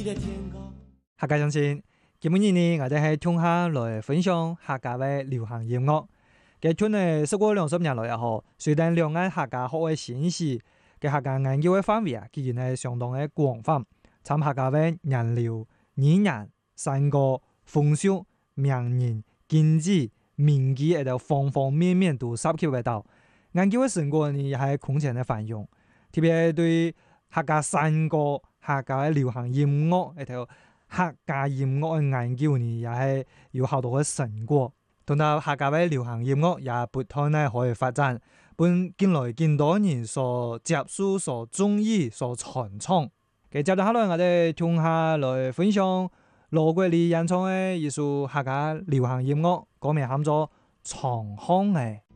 客家鄉親，今日呢，我哋喺聽下來分享客家嘅流行音樂。嘅圈呢，時過20年來也好，雖然兩岸客家學嘅形式嘅客家研究嘅範圍啊，既然係相當嘅廣泛，參客家嘅人流、語言、山歌、風俗、名人、經濟、民紀喺度方方面面都涉及得到。研究嘅成果呢，也係空前嘅繁榮，特別係對客家山歌、客家嘅流行音樂喺度。客家音樂嘅研究呢，也係有好多嘅成果。同埋客家嘅流行音樂也不斷咧可以發展，本近來更多人所接受、所中意、所傳唱。嘅接住下來，我哋聽下來分享羅國立演唱嘅一首客家流行音樂，歌名喊做《長巷》嘅。